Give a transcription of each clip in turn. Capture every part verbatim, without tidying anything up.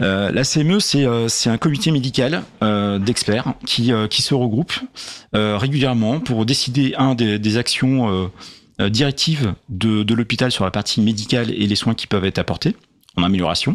Euh, la C M E, c'est, euh, c'est un comité médical euh, d'experts qui, euh, qui se regroupe euh, régulièrement pour décider, un, des, des actions euh, euh, directives de, de l'hôpital sur la partie médicale et les soins qui peuvent être apportés en amélioration.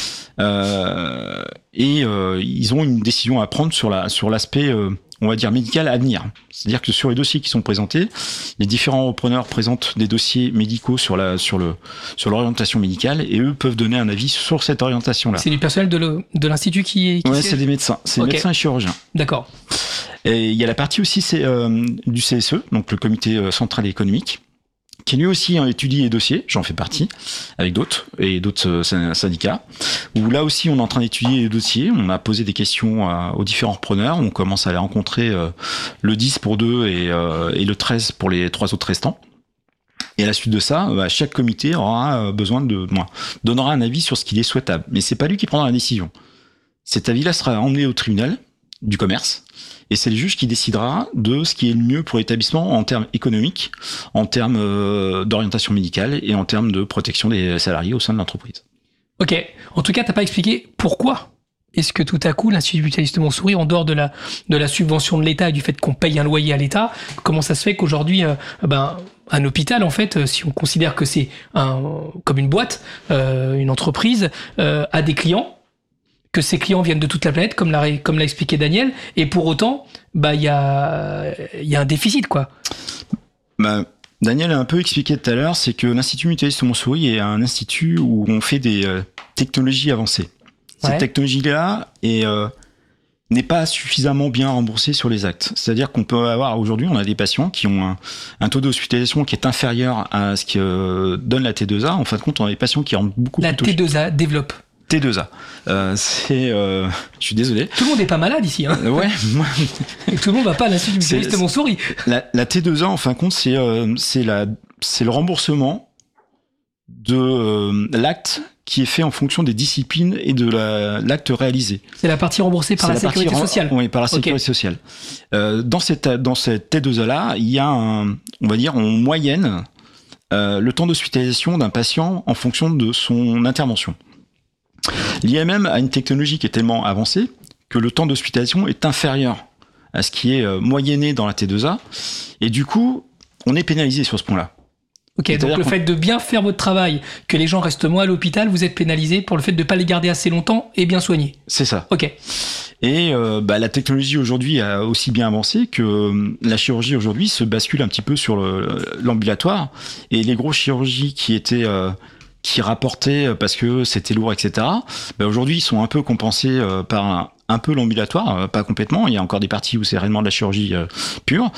Euh, et euh, ils ont une décision à prendre sur, la, sur l'aspect, euh, on va dire, médical à venir. C'est-à-dire que sur les dossiers qui sont présentés, les différents repreneurs présentent des dossiers médicaux sur, la, sur, le, sur l'orientation médicale et eux peuvent donner un avis sur cette orientation-là. C'est du personnel de, le, de l'institut qui... qui ouais, c'est des médecins. C'est okay. médecins et chirurgiens. D'accord. Et il y a la partie aussi c'est, euh, du C S E, donc le comité central économique, qui lui aussi étudie les dossiers, j'en fais partie, avec d'autres, et d'autres syndicats, où là aussi on est en train d'étudier les dossiers, on a posé des questions à, aux différents repreneurs, on commence à les rencontrer euh, le dix pour deux et, euh, et le treize pour les trois autres restants. Et à la suite de ça, bah, chaque comité aura besoin de, moi, donnera un avis sur ce qu'il est souhaitable. Mais c'est pas lui qui prendra la décision. Cet avis-là sera emmené au tribunal du commerce, et c'est le juge qui décidera de ce qui est le mieux pour l'établissement en termes économiques, en termes euh, d'orientation médicale et en termes de protection des salariés au sein de l'entreprise. Ok. En tout cas, t'as pas expliqué pourquoi est-ce que tout à coup l'Institut Mutualiste Montsouris, en dehors de la de la subvention de l'État et du fait qu'on paye un loyer à l'État, comment ça se fait qu'aujourd'hui, euh, ben un hôpital, en fait, si on considère que c'est un comme une boîte, euh, une entreprise, euh, a des clients, que ces clients viennent de toute la planète, comme l'a, comme l'a expliqué Daniel, et pour autant, bah, il y a, il y a un déficit, quoi. Bah, Daniel a un peu expliqué tout à l'heure, c'est que l'Institut Mutualiste Montsouris est un institut où on fait des euh, technologies avancées. Cette ouais. technologie-là est, euh, n'est pas suffisamment bien remboursée sur les actes. C'est-à-dire qu'on peut avoir, aujourd'hui, on a des patients qui ont un, un taux d'hospitalisation qui est inférieur à ce que euh, donne la T deux A. En fin de compte, on a des patients qui rentrent beaucoup la plus tôt. La T deux A développe. T deux A. Euh, c'est, euh, je suis désolé. Tout le monde n'est pas malade ici. Hein. Ouais. Moi... Tout le monde va pas à l'Institut Mutualiste Montsouris. La, la T deux A, en fin de compte, c'est, euh, c'est, la, c'est le remboursement de euh, l'acte qui est fait en fonction des disciplines et de la, l'acte réalisé. C'est la partie remboursée par c'est la, la sécurité partie, sociale. Oui, par la sécurité okay. sociale. Euh, dans cette, dans cette T deux A là, il y a un, on va dire en moyenne, euh, le temps d'hospitalisation d'un patient en fonction de son intervention. L'I M M a une technologie qui est tellement avancée que le temps d'hospitalisation est inférieur à ce qui est moyenné dans la T deux A. Et du coup, on est pénalisé sur ce point-là. Ok, c'est-à-dire donc le fait de bien faire votre travail, que les gens restent moins à l'hôpital, vous êtes pénalisé pour le fait de ne pas les garder assez longtemps et bien soignés. C'est ça. Ok. Et euh, bah, la technologie aujourd'hui a aussi bien avancé que euh, la chirurgie aujourd'hui se bascule un petit peu sur le, l'ambulatoire. Et les grosses chirurgies qui étaient... Euh, qui rapportaient parce que c'était lourd, et cetera. Ben aujourd'hui, ils sont un peu compensés euh, par un, un peu l'ambulatoire, euh, pas complètement. Il y a encore des parties où c'est réellement de la chirurgie euh, pure.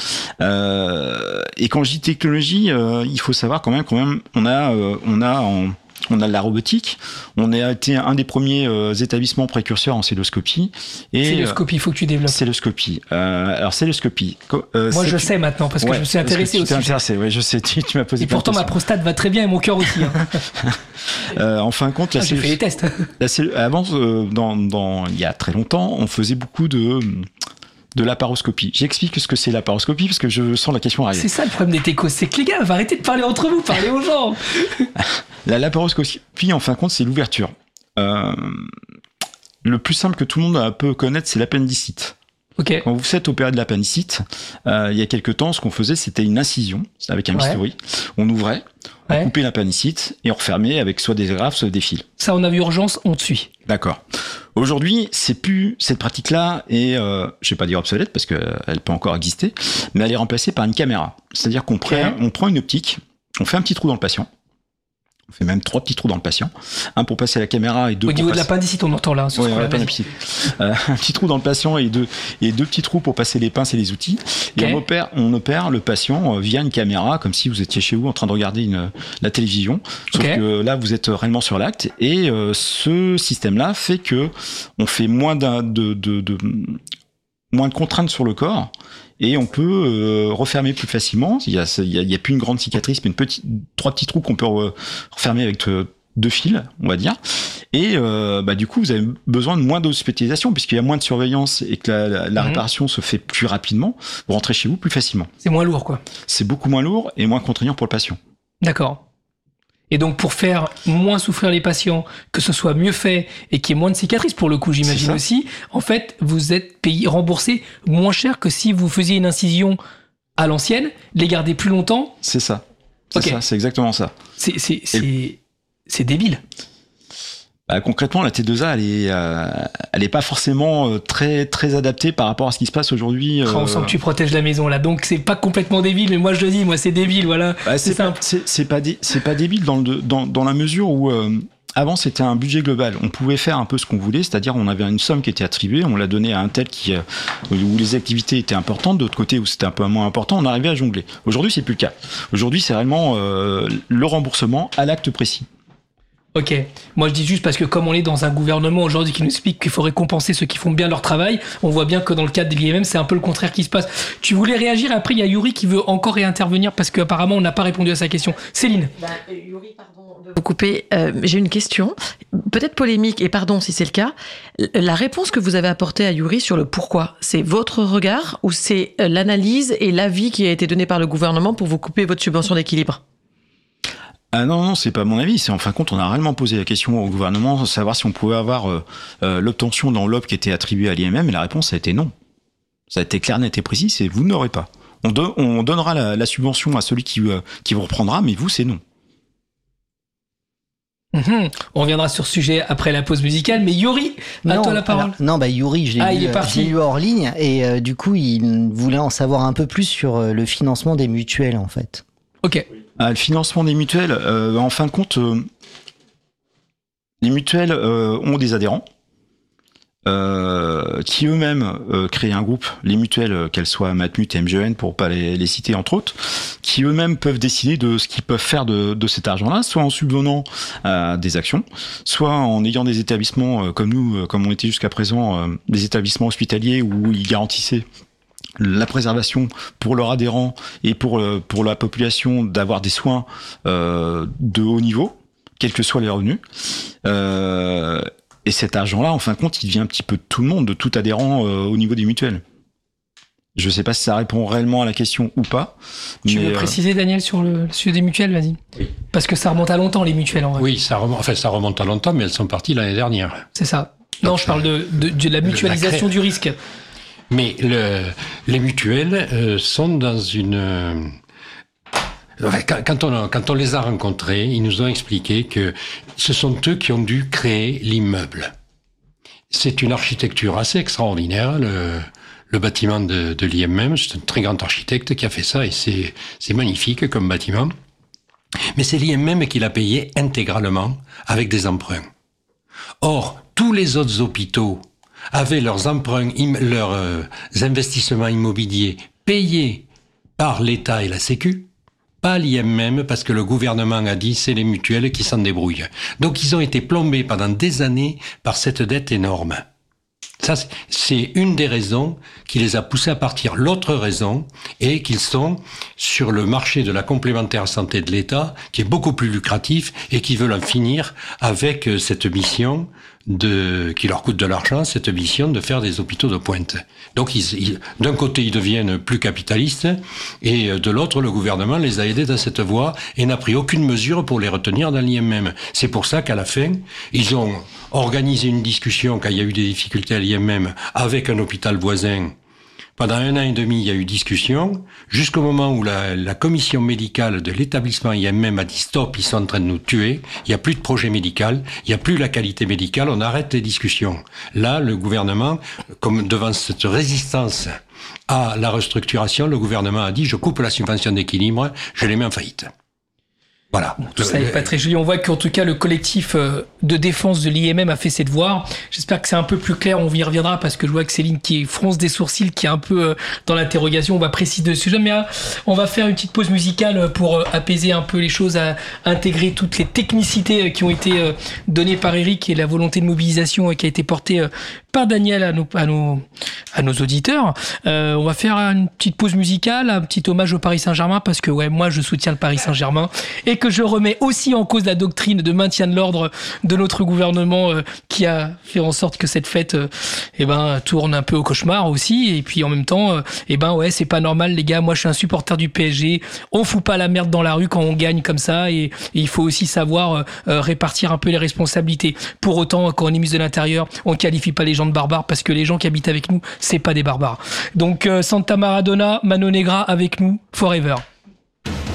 Euh, et quand je dis technologie, euh, il faut savoir quand même, quand même, on a, euh, on a en On a de la robotique. On a été un des premiers euh, établissements précurseurs en celloscopie. Et celloscopie, il faut que tu développes. Celloscopie. Euh, alors, celloscopie. Euh, Moi, je sais maintenant parce que ouais, je me suis intéressé aussi. Tu t'es intéressé, oui, je sais. Tu, tu m'as posé. Et pourtant, ma prostate va très bien et mon cœur aussi. Hein. euh, en fin de compte, la ah, j'ai fait les tests. La cellu- avant, euh, dans, dans, il y a très longtemps, on faisait beaucoup de. de laparoscopie. J'explique ce que c'est laparoscopie parce que je sens la question arriver. C'est ça le problème des techos, c'est que les gars, va arrêter de parler entre vous, parlez aux gens. La laparoscopie, en fin de compte, c'est l'ouverture. Euh, le plus simple que tout le monde peut connaître, c'est l'appendicite. Okay. Quand vous faites opérer de l'appendicite, euh, il y a quelques temps, ce qu'on faisait, c'était une incision, avec un bistouri. Ouais. On ouvrait, on ouais. coupait l'appendicite et on refermait avec soit des agrafes, soit des fils. Ça, on a vu urgence, on te suit. D'accord. Aujourd'hui, c'est plus cette pratique-là est, euh, je vais pas dire obsolète parce que euh, elle peut encore exister, mais elle est remplacée par une caméra. C'est-à-dire qu'on okay. prend, on prend une optique, on fait un petit trou dans le patient. On fait même trois petits trous dans le patient. Un pour passer la caméra et deux Au pour niveau passer... de l'appendicite, on entend là. Oui, on l'appendicite. Euh, un petit trou dans le patient et deux, et deux petits trous pour passer les pinces et les outils. Okay. Et on opère, on opère le patient via une caméra, comme si vous étiez chez vous en train de regarder une, la télévision. Sauf okay. que là, vous êtes réellement sur l'acte. Et euh, ce système-là fait que on fait moins d'un, de, de, de, moins de contraintes sur le corps. Et on peut euh, refermer plus facilement. Il y a, il y a, il y a plus une grande cicatrice, mais une petite, trois petits trous qu'on peut re, refermer avec deux fils, on va dire. Et euh, bah, du coup, vous avez besoin de moins d'hospitalisation, puisqu'il y a moins de surveillance et que la, la, la mmh. réparation se fait plus rapidement. Vous rentrez chez vous plus facilement. C'est moins lourd, quoi. C'est beaucoup moins lourd et moins contraignant pour le patient. D'accord. Et donc, pour faire moins souffrir les patients, que ce soit mieux fait et qu'il y ait moins de cicatrices, pour le coup, j'imagine aussi, en fait, vous êtes payé, remboursé moins cher que si vous faisiez une incision à l'ancienne, les garder plus longtemps. C'est ça. C'est okay. ça, c'est exactement ça. C'est, c'est, c'est, le... c'est débile. Bah, concrètement, la T deux A, elle est, euh, elle est pas forcément euh, très, très adaptée par rapport à ce qui se passe aujourd'hui. Euh... On sent que tu protèges la maison là, donc c'est pas complètement débile, mais moi je le dis, moi c'est débile, voilà. Bah, c'est, c'est simple. C'est, c'est pas, dé, c'est pas débile dans, le, dans, dans la mesure où euh, avant c'était un budget global. On pouvait faire un peu ce qu'on voulait, c'est-à-dire on avait une somme qui était attribuée, on l'a donnée à un tel qui, euh, où les activités étaient importantes, d'autre côté où c'était un peu moins important, on arrivait à jongler. Aujourd'hui, c'est plus le cas. Aujourd'hui, c'est réellement euh, le remboursement à l'acte précis. Ok, moi je dis juste parce que comme on est dans un gouvernement aujourd'hui qui nous explique qu'il faut récompenser ceux qui font bien leur travail, on voit bien que dans le cadre de l'I M M, c'est un peu le contraire qui se passe. Tu voulais réagir, après il y a Yuri qui veut encore réintervenir parce qu'apparemment on n'a pas répondu à sa question. Céline. Bah, Yuri, pardon de vous couper, euh, j'ai une question, peut-être polémique, et pardon si c'est le cas. La réponse que vous avez apportée à Yuri sur le pourquoi, c'est votre regard ou c'est l'analyse et l'avis qui a été donné par le gouvernement pour vous couper votre subvention d'équilibre ? Ah non, non, c'est pas mon avis. C'est en fin de compte, on a réellement posé la question au gouvernement, savoir si on pouvait avoir euh, euh, l'obtention d'enveloppe qui était attribuée à l'I M M, et la réponse a été non. Ça a été clair, net et précis, c'est vous n'aurez pas. On, do- on donnera la, la subvention à celui qui, euh, qui vous reprendra, mais vous, c'est non. Mmh. On reviendra sur ce sujet après la pause musicale, mais Yuri, à non, toi la parole. Alors, non, bah Yuri, je l'ai, ah, eu, je l'ai eu hors ligne, et euh, du coup, il voulait en savoir un peu plus sur euh, le financement des mutuelles, en fait. Ok. Ah, le financement des mutuelles, euh, en fin de compte, euh, les mutuelles euh, ont des adhérents euh, qui eux-mêmes euh, créent un groupe, les mutuelles, euh, qu'elles soient Matmut et M G E N, pour pas les, les citer entre autres, qui eux-mêmes peuvent décider de ce qu'ils peuvent faire de, de cet argent-là, soit en subventionnant à des actions, soit en ayant des établissements euh, comme nous, euh, comme on était jusqu'à présent, euh, des établissements hospitaliers où ils garantissaient la préservation pour leurs adhérents et pour, euh, pour la population d'avoir des soins euh, de haut niveau, quels que soient les revenus. Euh, et cet argent-là, en fin de compte, il vient un petit peu de tout le monde, de tout adhérent euh, au niveau des mutuelles. Je ne sais pas si ça répond réellement à la question ou pas. Tu mais veux euh... préciser, Daniel, sur le sujet des mutuelles, vas-y. Oui. Parce que ça remonte à longtemps, les mutuelles, en vrai. Oui, ça remonte, enfin, ça remonte à longtemps, mais elles sont parties l'année dernière. C'est ça. Non, Donc, je parle de, de, de la mutualisation la du risque. Mais le, les mutuelles euh, sont dans une... Euh, quand, on, quand on les a rencontrés, ils nous ont expliqué que ce sont eux qui ont dû créer l'immeuble. C'est une architecture assez extraordinaire, le, le bâtiment de, de l'I M M. C'est un très grand architecte qui a fait ça et c'est, c'est magnifique comme bâtiment. Mais c'est l'I M M qui l'a payé intégralement avec des emprunts. Or, tous les autres hôpitaux avaient leurs emprunts, im- leurs euh, investissements immobiliers payés par l'État et la Sécu, pas l'I M M, parce que le gouvernement a dit c'est les mutuelles qui s'en débrouillent. Donc ils ont été plombés pendant des années par cette dette énorme. Ça, c'est une des raisons qui les a poussés à partir. L'autre raison est qu'ils sont sur le marché de la complémentaire santé de l'État, qui est beaucoup plus lucratif et qui veulent en finir avec cette mission de, qui leur coûte de l'argent, cette mission de faire des hôpitaux de pointe. Donc, ils, ils, d'un côté, ils deviennent plus capitalistes et de l'autre, le gouvernement les a aidés dans cette voie et n'a pris aucune mesure pour les retenir dans l'I M M. C'est pour ça qu'à la fin, ils ont organisé une discussion quand il y a eu des difficultés à l'I M M avec un hôpital voisin. Pendant un an et demi, il y a eu discussion, jusqu'au moment où la, la commission médicale de l'établissement I M M a dit stop, ils sont en train de nous tuer, il n'y a plus de projet médical, il n'y a plus la qualité médicale, on arrête les discussions. Là, le gouvernement, comme devant cette résistance à la restructuration, le gouvernement a dit je coupe la subvention d'équilibre, je les mets en faillite. Voilà. Tout ça n'est pas très joli. On voit qu'en tout cas, le collectif de défense de l'I M M a fait ses devoirs. J'espère que c'est un peu plus clair. On y reviendra parce que je vois que Céline qui fronce des sourcils, qui est un peu dans l'interrogation. On va préciser le sujet, mais on va faire une petite pause musicale pour apaiser un peu les choses, à intégrer toutes les technicités qui ont été données par Eric et la volonté de mobilisation qui a été portée par Daniel à nos, à nos, à nos auditeurs. Euh, on va faire une petite pause musicale, un petit hommage au Paris Saint-Germain parce que ouais, moi je soutiens le Paris Saint-Germain et que je remets aussi en cause la doctrine de maintien de l'ordre de notre gouvernement euh, qui a fait en sorte que cette fête euh, eh ben, tourne un peu au cauchemar aussi. Et puis en même temps, euh, eh ben ouais, c'est pas normal les gars, moi je suis un supporter du P S G, on fout pas la merde dans la rue quand on gagne comme ça et, et il faut aussi savoir euh, répartir un peu les responsabilités. Pour autant, quand on est ministre de l'Intérieur, on qualifie pas les gens de barbares parce que les gens qui habitent avec nous, c'est pas des barbares. Donc euh, Santa Maradona, Mano Negra avec nous, forever.